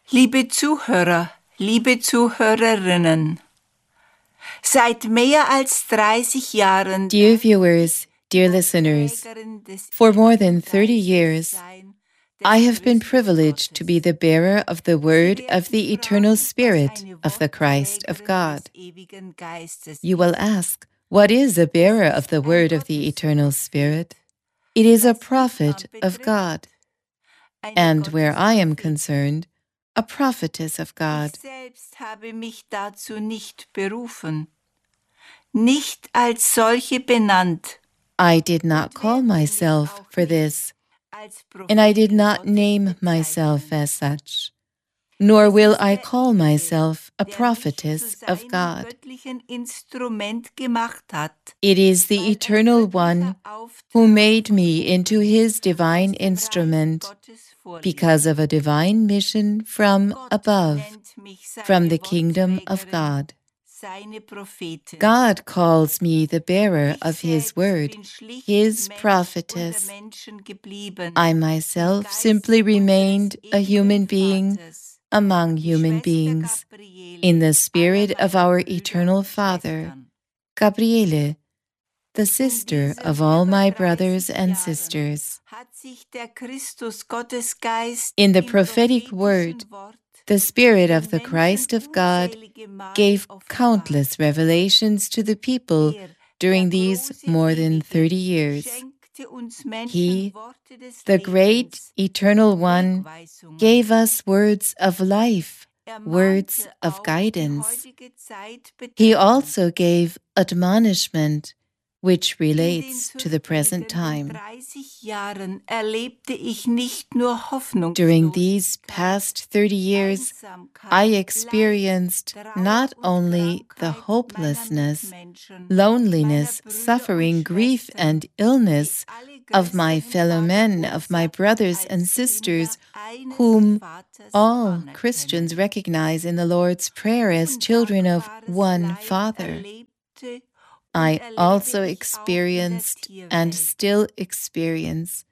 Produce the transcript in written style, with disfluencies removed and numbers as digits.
Liebe Zuhörer, liebe Zuhörerinnen, seit mehr als 30 Jahren, Dear viewers, dear listeners, for more than 30 years, I have been privileged to be the bearer of the word of the eternal Spirit of the Christ of God. You will ask, what is a bearer of the word of the eternal Spirit? It is a prophet of God, and where I am concerned, a prophetess of God. Ich selbst habe mich dazu nicht berufen, nicht als solche benannt. I did not call myself for this, and I did not name myself as such, nor will I call myself a prophetess of God. It is the Eternal One who made me into His divine instrument because of a divine mission from above, from the kingdom of God. God calls me the bearer of His word, His prophetess. I myself simply remained a human being among human beings, in the spirit of our eternal Father, Gabriele, the sister of all my brothers and sisters. In the prophetic word, the Spirit of the Christ of God gave countless revelations to the people during these more than 30 years. He, the great Eternal One, gave us words of life, words of guidance. He also gave admonishment, which relates to the present time. During these past 30 years, I experienced not only the hopelessness, loneliness, suffering, grief, and illness of my fellow men, of my brothers and sisters, whom all Christians recognize in the Lord's Prayer as children of one Father. I also experienced and still experience